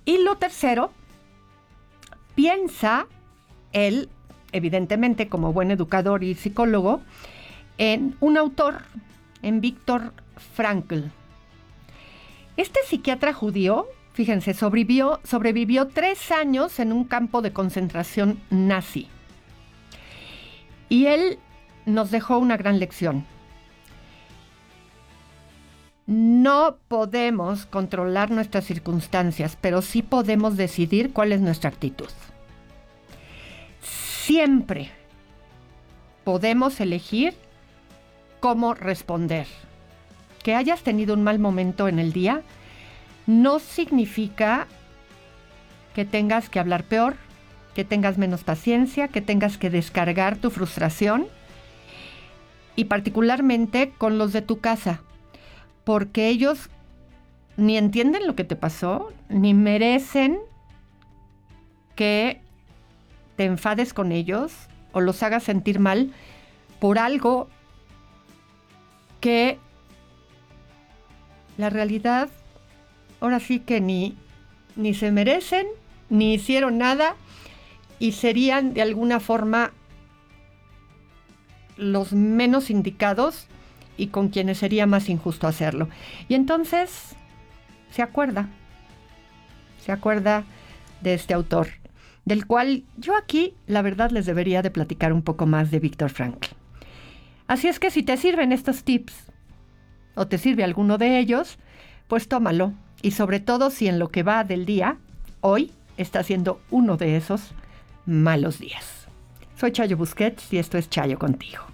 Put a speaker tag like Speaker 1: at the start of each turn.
Speaker 1: Y lo tercero, piensa él, evidentemente como buen educador y psicólogo, en un autor, en Viktor Frankl. Este psiquiatra judío, fíjense, sobrevivió 3 años en un campo de concentración nazi. Y él nos dejó una gran lección. No podemos controlar nuestras circunstancias, pero sí podemos decidir cuál es nuestra actitud. Siempre podemos elegir cómo responder. Que hayas tenido un mal momento en el día no significa que tengas que hablar peor, que tengas menos paciencia, que tengas que descargar tu frustración, y particularmente con los de tu casa, porque ellos ni entienden lo que te pasó, ni merecen que te enfades con ellos o los hagas sentir mal por algo que la realidad ahora sí que ni se merecen, ni hicieron nada, y serían de alguna forma los menos indicados y con quienes sería más injusto hacerlo. Y entonces se acuerda de este autor, del cual yo aquí, la verdad, les debería de platicar un poco más de Viktor Frankl. Así es que si te sirven estos tips, o te sirve alguno de ellos, pues tómalo. Y sobre todo si en lo que va del día, hoy está siendo uno de esos malos días. Soy Chayo Busquets y esto es Chayo Contigo.